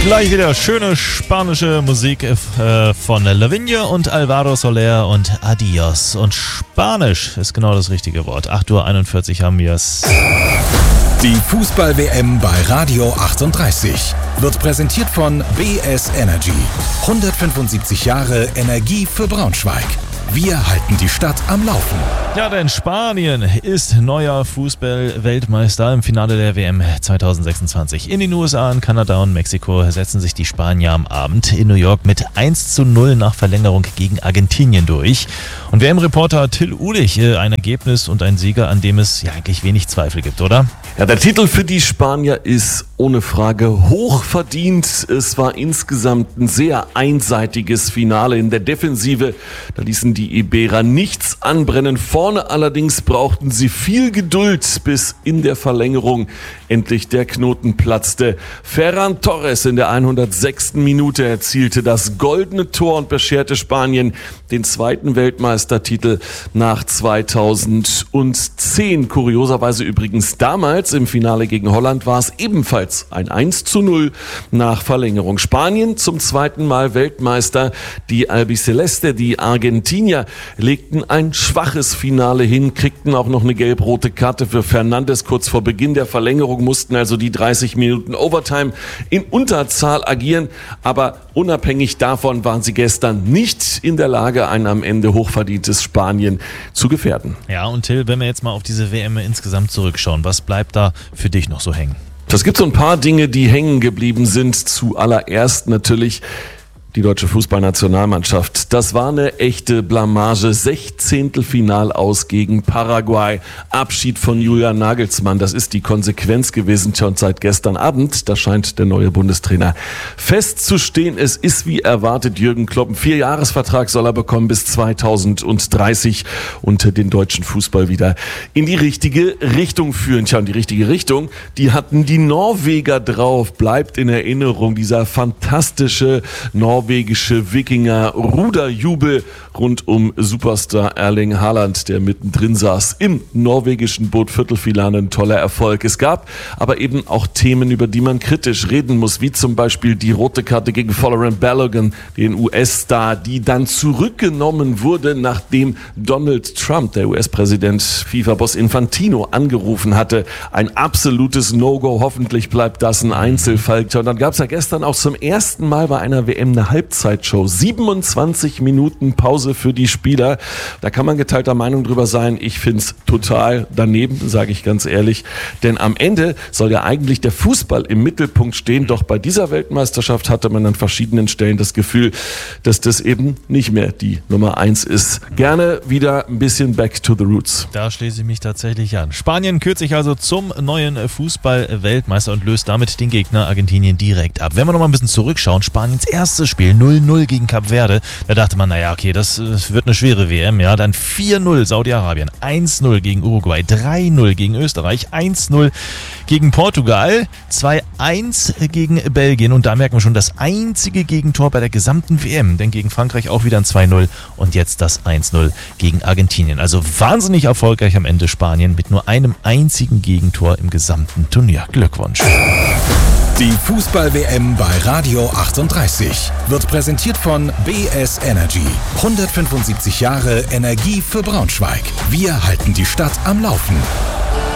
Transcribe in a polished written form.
Gleich wieder schöne spanische Musik von Lavigne und Alvaro Soler und Adios. Und Spanisch ist genau das richtige Wort. 8:41 Uhr haben wir es. Die Fußball-WM bei Radio 38 wird präsentiert von BS Energy. 175 Jahre Energie für Braunschweig. Wir halten die Stadt am Laufen. Ja, denn Spanien ist neuer Fußball-Weltmeister im Finale der WM 2026. In den USA, in Kanada und Mexiko setzen sich die Spanier am Abend in New York mit 1:0 nach Verlängerung gegen Argentinien durch. Und WM-Reporter Till Uhlich, ein Ergebnis und ein Sieger, an dem es ja eigentlich wenig Zweifel gibt, oder? Ja, der Titel für die Spanier ist ohne Frage hochverdient. Es war insgesamt ein sehr einseitiges Finale in der Defensive. Da ließen die Iberer nichts anbrennen. Vorne allerdings brauchten sie viel Geduld, bis in der Verlängerung endlich der Knoten platzte. Ferran Torres in der 106. Minute erzielte das goldene Tor und bescherte Spanien den zweiten Weltmeistertitel nach 2010. Kurioserweise übrigens damals im Finale gegen Holland war es ebenfalls ein 1:0 nach Verlängerung. Spanien zum zweiten Mal Weltmeister. Die Albiceleste, die Argentinier, legten ein schwaches Finale hin, kriegten auch noch eine gelb-rote Karte für Fernandes kurz vor Beginn der Verlängerung, mussten also die 30 Minuten Overtime in Unterzahl agieren, aber unabhängig davon waren sie gestern nicht in der Lage, ein am Ende hochverdientes Spanien zu gefährden. Ja, und Till, wenn wir jetzt mal auf diese WM insgesamt zurückschauen, was bleibt da für dich noch so hängen? Es gibt so ein paar Dinge, die hängen geblieben sind. Zuallererst natürlich die deutsche Fußballnationalmannschaft. Das war eine echte Blamage. 16. Final aus gegen Paraguay. Abschied von Julian Nagelsmann. Das ist die Konsequenz gewesen schon seit gestern Abend. Da scheint der neue Bundestrainer festzustehen. Es ist wie erwartet Jürgen Klopp. 4-Jahres-Vertrag soll er bekommen bis 2030 und den deutschen Fußball wieder in die richtige Richtung führen. Tja, und die richtige Richtung, die hatten die Norweger drauf. Bleibt in Erinnerung dieser fantastische norwegische Wikinger-Ruderjubel rund um Superstar Erling Haaland, der mittendrin saß im norwegischen Boot. Viertelfinale, ein toller Erfolg. Es gab aber eben auch Themen, über die man kritisch reden muss, wie zum Beispiel die rote Karte gegen Folarin Balogun, den US-Star, die dann zurückgenommen wurde, nachdem Donald Trump, der US-Präsident, FIFA-Boss Infantino angerufen hatte. Ein absolutes No-Go. Hoffentlich bleibt das ein Einzelfall. Und dann gab es ja gestern auch zum ersten Mal bei einer WM eine Halbzeitshow. 27 Minuten Pause für die Spieler. Da kann man geteilter Meinung drüber sein. Ich finde es total daneben, sage ich ganz ehrlich. Denn am Ende soll ja eigentlich der Fußball im Mittelpunkt stehen. Doch bei dieser Weltmeisterschaft hatte man an verschiedenen Stellen das Gefühl, dass das eben nicht mehr die Nummer 1 ist. Gerne wieder ein bisschen back to the roots. Da schließe ich mich tatsächlich an. Spanien kürt sich also zum neuen Fußball-Weltmeister und löst damit den Gegner Argentinien direkt ab. Wenn wir noch mal ein bisschen zurückschauen, Spaniens erstes Spiel 0:0 gegen Kap Verde, da dachte man, naja, okay, das wird eine schwere WM, ja, dann 4:0 Saudi-Arabien, 1:0 gegen Uruguay, 3:0 gegen Österreich, 1:0 gegen Portugal, 2:1 gegen Belgien und da merken wir schon das einzige Gegentor bei der gesamten WM, denn gegen Frankreich auch wieder ein 2:0 und jetzt das 1:0 gegen Argentinien. Also wahnsinnig erfolgreich am Ende Spanien mit nur einem einzigen Gegentor im gesamten Turnier. Glückwunsch. Die Fußball-WM bei Radio 38 wird präsentiert von BS Energy. 175 Jahre Energie für Braunschweig. Wir halten die Stadt am Laufen.